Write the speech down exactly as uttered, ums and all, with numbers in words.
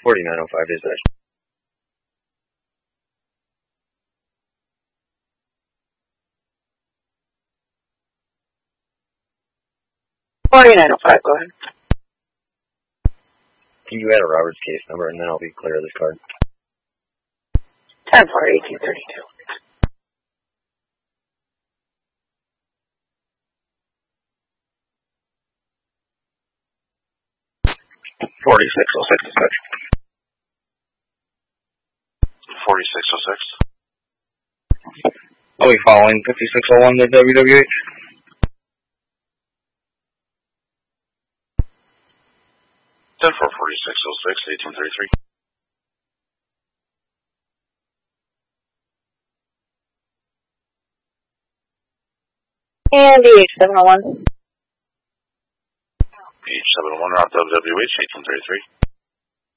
forty-nine oh five is that? forty-nine oh five, go ahead. Can you add a Roberts case number and then I'll be clear of this card? ten four eighteen thirty-two. forty-six oh six, dispatch. forty-six oh six. I'll be following fifty-six oh one to W W H. ten four forty-six oh six, eighteen thirty-three. And the H seven oh one. H seven oh one, route W W H, eighteen thirty-three.